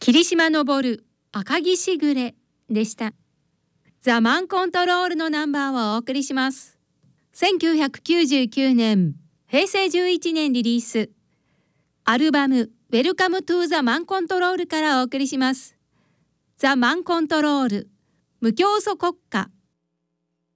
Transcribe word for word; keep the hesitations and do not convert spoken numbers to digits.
霧島昇る赤城しぐれでした。ザ・マンコントロールのナンバーをお送りします。せんきゅうひゃくきゅうじゅうきゅうねん、へいせいじゅういちねんリリース。アルバムウェルカムトゥーザ・マンコントロールからお送りします。ザ・マンコントロール、無教祖国家。